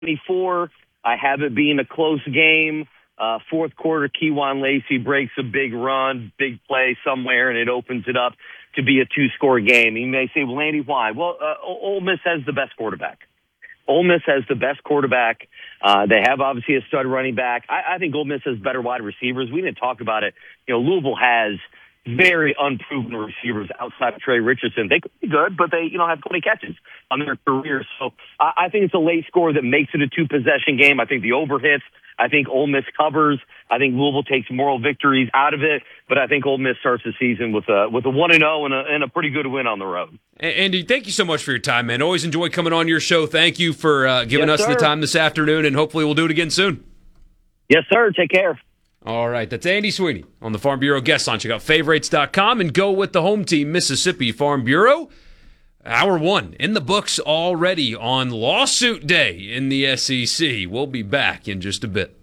24. I have it being a close game. Fourth quarter, Kejuan Lacey breaks a big run, big play somewhere, and it opens it up to be a two-score game. You may say, well, Andy, why? Well, Ole Miss has the best quarterback. Ole Miss has the best quarterback. They have, obviously, a stud running back. I think Ole Miss has better wide receivers. We didn't talk about it. Louisville has very unproven receivers outside of Trey Richardson. They could be good, but they, have 20 catches on their career. So I think it's a late score that makes it a two-possession game. I think the over hits. I think Ole Miss covers. I think Louisville takes moral victories out of it, but I think Ole Miss starts the season with a 1-0 and a pretty good win on the road. Andy, thank you so much for your time, man. Always enjoy coming on your show. Thank you for giving us the time this afternoon, and hopefully we'll do it again soon. Yes, sir. Take care. All right, that's Andy Sweeney on the Farm Bureau Guest Line. Check out favorites.com and go with the home team, Mississippi Farm Bureau. Hour 1 in the books already on Lawsuit Day in the SEC. We'll be back in just a bit.